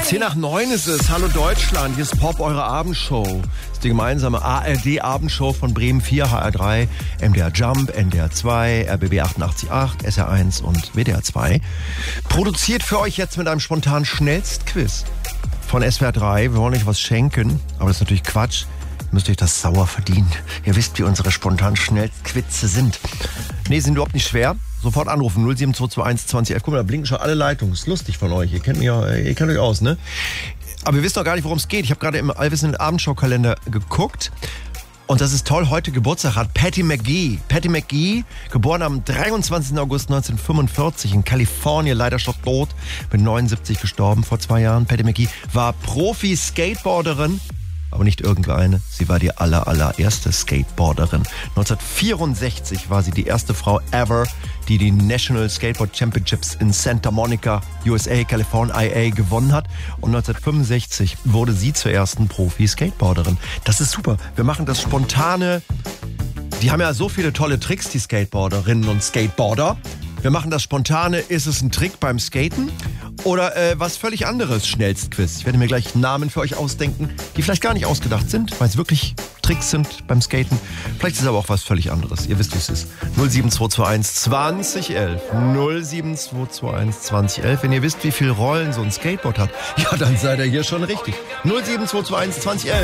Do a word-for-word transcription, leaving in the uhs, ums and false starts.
Zehn nach neun ist es. Hallo Deutschland, hier ist Pop, eure Abendshow. Das ist die gemeinsame A R D-Abendshow von Bremen vier, H R drei, M D R Jump, N D R zwei, R B B achtundachtzig Komma acht, S R eins und W D R zwei. Produziert für euch jetzt mit einem spontanen Schnellstquiz von S W R drei. Wir wollen euch was schenken, aber das ist natürlich Quatsch. Ihr müsst euch das sauer verdienen. Ihr wisst, wie unsere spontanen Schnellstquizze sind. Nee, sind überhaupt nicht schwer. Sofort anrufen, null sieben zwei zwei eins zwanzig elf. Guck mal, da blinken schon alle Leitungen. Ist lustig von euch. Ihr kennt mich ja, ihr kennt euch aus, ne? Aber ihr wisst doch gar nicht, worum es geht. Ich habe gerade im allwissenden Abendschau-Kalender geguckt. Und das ist toll, heute Geburtstag hat Patty McGee. Patty McGee, geboren am dreiundzwanzigsten August neunzehnhundertfünfundvierzig in Kalifornien, leider schon tot, mit neunundsiebzig gestorben vor zwei Jahren. Patty McGee war Profi-Skateboarderin, aber nicht irgendeine. Sie war die aller, allererste Skateboarderin. neunzehnhundertvierundsechzig war sie die erste Frau ever, die die National Skateboard Championships in Santa Monica, U S A, California, I A gewonnen hat. Und neunzehnhundertfünfundsechzig wurde sie zur ersten Profi-Skateboarderin. Das ist super. Wir machen das spontane. Die haben ja so viele tolle Tricks, die Skateboarderinnen und Skateboarder. Wir machen das spontane. Ist es ein Trick beim Skaten? Oder äh, was völlig anderes, Schnellstquiz. Ich werde mir gleich Namen für euch ausdenken, die vielleicht gar nicht ausgedacht sind, weil es wirklich Tricks sind beim Skaten. Vielleicht ist es aber auch was völlig anderes. Ihr wisst, wie es ist. null sieben zwei zwei eins zwanzig elf. null sieben zwei zwei eins zwanzig elf. Wenn ihr wisst, wie viele Rollen so ein Skateboard hat, ja, dann seid ihr hier schon richtig. null sieben zwei zwei eins zwanzig elf.